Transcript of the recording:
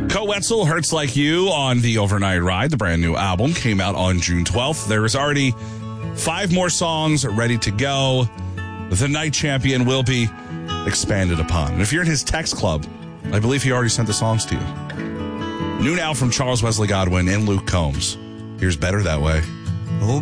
Co Wetzel, Hurts Like You on the Overnight Ride. The brand new album came out on June 12th. There is already 5 more songs ready to go. The Night Champion will be expanded upon. And if you're in his text club, I believe he already sent the songs to you. New now from Charles Wesley Godwin and Luke Combs. Here's Better That Way.